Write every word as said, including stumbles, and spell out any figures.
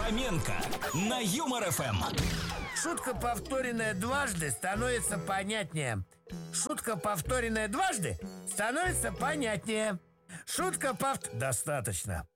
Фоменко на Юмор ФМ. Шутка, повторенная дважды, становится понятнее. Шутка, повторенная дважды, становится понятнее. Шутка повт... Достаточно.